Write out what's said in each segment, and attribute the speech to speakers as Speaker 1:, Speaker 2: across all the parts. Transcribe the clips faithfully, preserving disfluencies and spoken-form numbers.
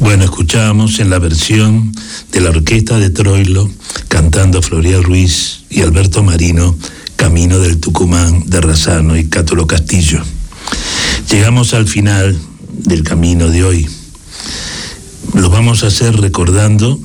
Speaker 1: Bueno, escuchábamos en la versión de la orquesta de Troilo, cantando Florial Ruiz y Alberto Marino, Camino del Tucumán de Razzano y Cátulo Castillo. Llegamos al final del camino de hoy. Lo vamos a hacer recordando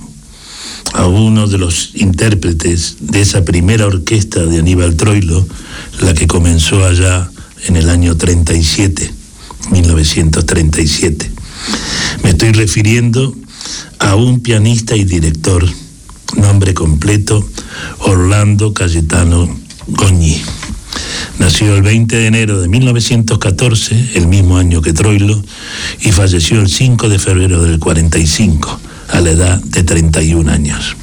Speaker 1: a uno de los intérpretes de esa primera orquesta de Aníbal Troilo, la que comenzó allá en el año treinta y siete, mil novecientos treinta y siete. Me estoy refiriendo a un pianista y director, nombre completo, Orlando Cayetano Goñi. Nació el veinte de enero de mil novecientos catorce, el mismo año que Troilo, y falleció el cinco de febrero del cuarenta y cinco, a la edad de treinta y un años.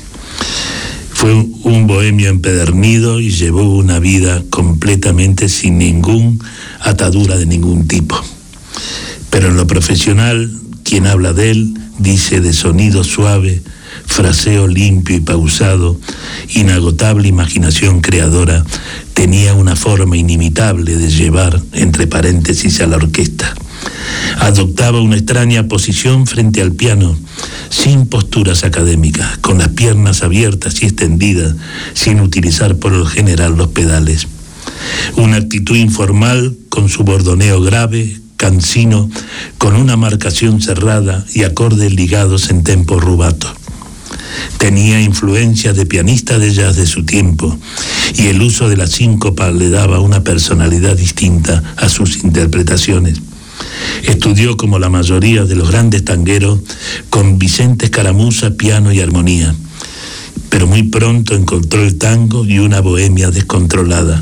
Speaker 1: Fue un bohemio empedernido y llevó una vida completamente sin ninguna atadura de ningún tipo. Pero en lo profesional, quien habla de él dice de sonido suave, fraseo limpio y pausado, inagotable imaginación creadora, tenía una forma inimitable de llevar entre paréntesis a la orquesta. Adoptaba una extraña posición frente al piano, sin posturas académicas, con las piernas abiertas y extendidas, sin utilizar por lo general los pedales. Una actitud informal, con su bordoneo grave, cansino, con una marcación cerrada y acordes ligados en tempo rubato. Tenía influencia de pianista de jazz de su tiempo, y el uso de la síncopa le daba una personalidad distinta a sus interpretaciones. Estudió, como la mayoría de los grandes tangueros, con Vicente Escaramuza piano y armonía, pero muy pronto encontró el tango y una bohemia descontrolada.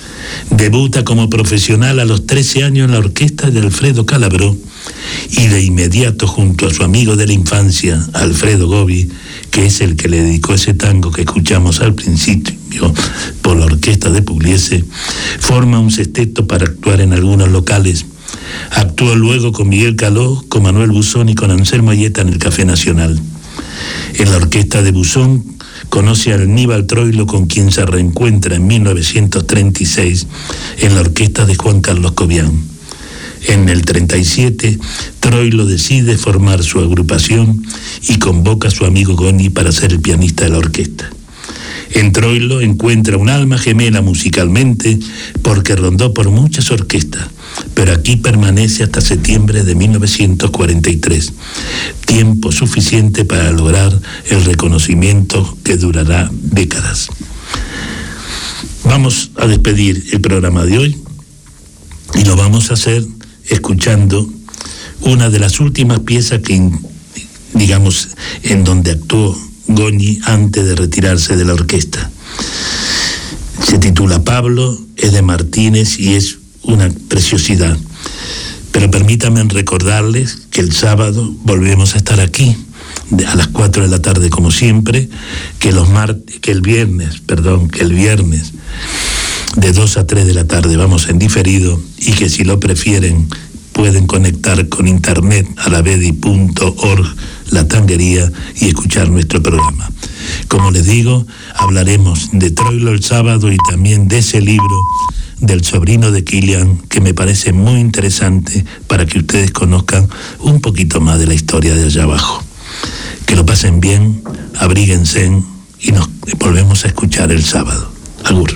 Speaker 1: Debuta como profesional a los trece años en la orquesta de Alfredo Calabró, y de inmediato, junto a su amigo de la infancia, Alfredo Gobi, que es el que le dedicó ese tango que escuchamos al principio por la orquesta de Pugliese, forma un sexteto para actuar en algunos locales. Actuó luego con Miguel Caló, con Manuel Buzón y con Anselmo Ayeta en el Café Nacional. En la orquesta de Buzón conoce a Aníbal Troilo, con quien se reencuentra en mil novecientos treinta y seis en la orquesta de Juan Carlos Cobián. En el treinta y siete, Troilo decide formar su agrupación y convoca a su amigo Goñi para ser el pianista de la orquesta. En Troilo encuentra un alma gemela musicalmente, porque rondó por muchas orquestas, pero aquí permanece hasta septiembre de mil novecientos cuarenta y tres, tiempo suficiente para lograr el reconocimiento que durará décadas. Vamos a despedir el programa de hoy y lo vamos a hacer escuchando una de las últimas piezas que, digamos, en donde actuó Goñi antes de retirarse de la orquesta. Se titula Pablo, es de Martínez y es una preciosidad. Pero permítanme recordarles que el sábado volvemos a estar aquí a las cuatro de la tarde como siempre, que los martes, que el viernes, perdón, que el viernes de dos a tres de la tarde vamos en diferido, y que si lo prefieren pueden conectar con internet a la bedi punto org, La Tanguería, y escuchar nuestro programa. Como les digo, hablaremos de Troilo el sábado y también de ese libro del sobrino de Kilian, que me parece muy interesante para que ustedes conozcan un poquito más de la historia de allá abajo. Que lo pasen bien, abríguense y nos volvemos a escuchar el sábado. Agur.